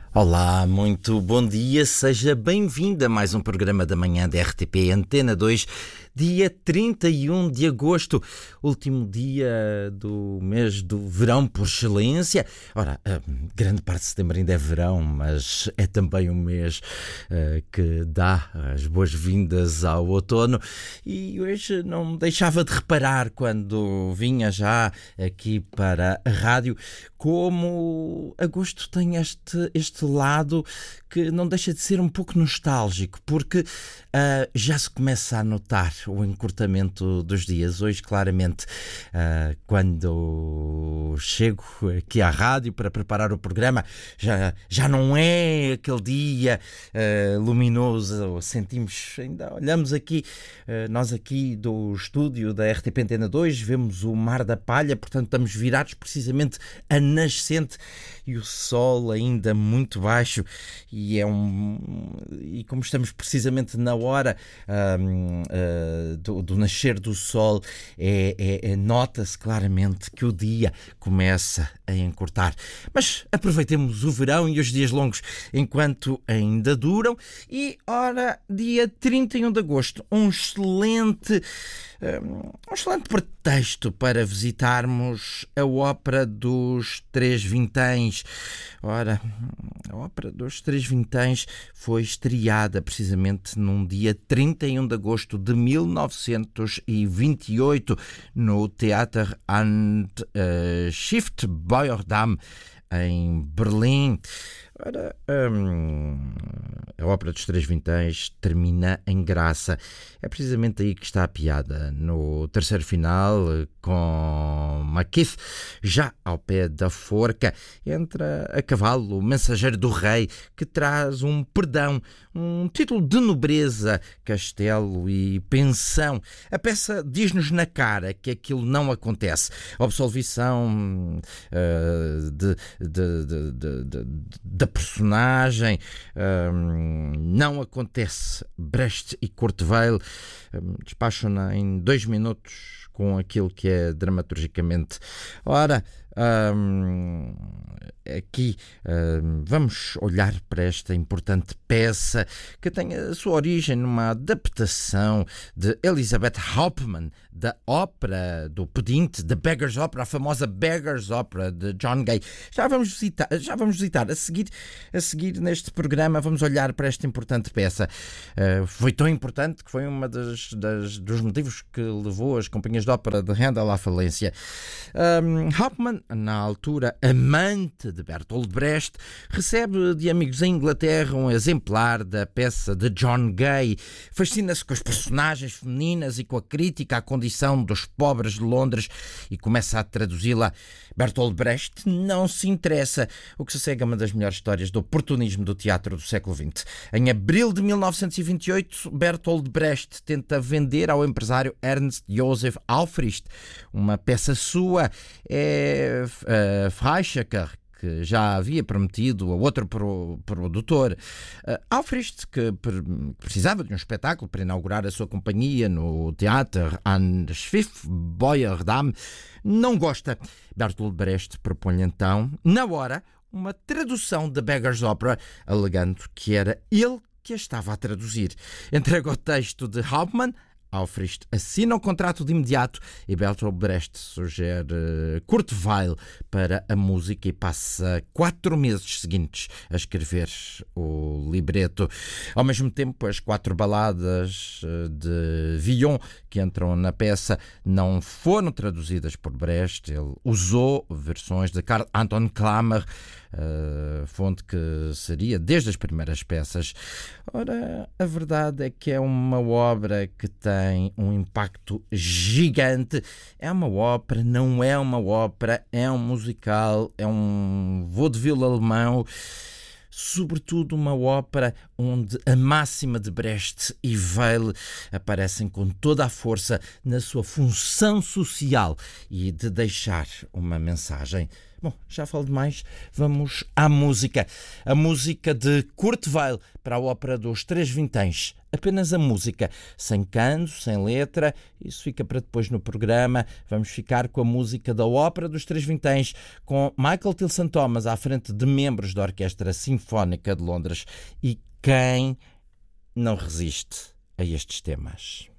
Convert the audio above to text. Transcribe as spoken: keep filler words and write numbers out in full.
Olá, muito bom dia, seja bem-vinda a mais um programa da manhã da R T P Antena dois, dia trinta e um de agosto, último dia do mês do verão por excelência. Ora, grande parte de setembro ainda é verão, mas é também um mês uh, que dá as boas-vindas ao outono, e hoje não deixava de reparar quando vinha já aqui para a rádio como agosto tem este, este lado que não deixa de ser um pouco nostálgico, porque uh, já se começa a notar o encurtamento dos dias. Hoje, claramente, uh, quando chego aqui à rádio para preparar o programa, já, já não é aquele dia uh, luminoso. Sentimos, ainda olhamos aqui, uh, nós aqui do estúdio da R T P Antena dois, vemos o Mar da Palha, portanto estamos virados precisamente a nascente e o sol ainda muito baixo, e é um e como estamos precisamente na hora um, uh, do, do nascer do sol, é, é, é, nota-se claramente que o dia começa a encurtar. Mas aproveitemos o verão e os dias longos enquanto ainda duram. E ora, dia trinta e um de agosto, um excelente um excelente pretexto para visitarmos a Ópera dos Três Vinténs. Ora, a Ópera dos Três Vinténs foi estreada precisamente num dia trinta e um de agosto de mil novecentos e vinte e oito no Theater an uh, Schiffbauerdam, em Berlim. Ora, hum, a Ópera dos Três Vinténs termina em graça. É precisamente aí que está a piada. No terceiro final, com Macheath já ao pé da forca, entra a cavalo o mensageiro do rei, que traz um perdão, um título de nobreza, castelo e pensão. A peça diz-nos na cara que aquilo não acontece. A absolvição uh, de, de, de, de, de, de personagem um, não acontece. Brecht e Courteveil um, despacham-na em dois minutos com aquilo que é dramaturgicamente. Ora, um, aqui um, vamos olhar para esta importante peça que tem a sua origem numa adaptação de Elisabeth Hauptmann da ópera do pedinte, The Beggar's Opera, a famosa Beggar's Opera de John Gay. Já vamos visitar, já vamos visitar. A seguir, a seguir neste programa vamos olhar para esta importante peça. Uh, foi tão importante que foi uma das, das dos motivos que levou as companhias de ópera de Handel à falência. Um, Hauptmann, na altura amante de Bertolt Brecht, recebe de amigos em Inglaterra um exemplar da peça de John Gay. Fascina-se com as personagens femininas e com a crítica à condição dos pobres de Londres e começa a traduzi-la. Bertolt Brecht não se interessa, o que se segue a uma das melhores histórias do oportunismo do teatro do século vinte. Em abril de mil novecentos e vinte e oito, Bertolt Brecht tenta vender ao empresário Ernst Josef Aufricht uma peça sua, é uh, Freischäcker, que já havia prometido a outro pro, produtor. Uh, Aufricht, que per, precisava de um espetáculo para inaugurar a sua companhia no Theater an Schiffbauerdam, não gosta. Bertolt Brecht propõe então, na hora, uma tradução da Beggar's Opera, alegando que era ele que a estava a traduzir. Entrega o texto de Hauptmann. Aufricht assina o contrato de imediato e Bertolt Brecht sugere uh, Courteveil para a música e passa quatro meses seguintes a escrever o libreto. Ao mesmo tempo, as quatro baladas uh, de Villon que entram na peça não foram traduzidas por Brecht. Ele usou versões de Karl Anton Klammer, Uh, fonte que seria desde as primeiras peças. Ora, a verdade é que é uma obra que tem um impacto gigante. É uma ópera, não é uma ópera, é um musical, é um vaudeville alemão, sobretudo uma ópera onde a máxima de Brecht e Weil aparecem com toda a força na sua função social e de deixar uma mensagem Bom, já falo demais, vamos à música. A música de Kurt Weill para a ópera dos Três Vinténs. Apenas a música, sem canto, sem letra, isso fica para depois no programa. Vamos ficar com a música da ópera dos Três Vinténs, com Michael Tilson Thomas à frente de membros da Orquestra Sinfónica de Londres. E quem não resiste a estes temas?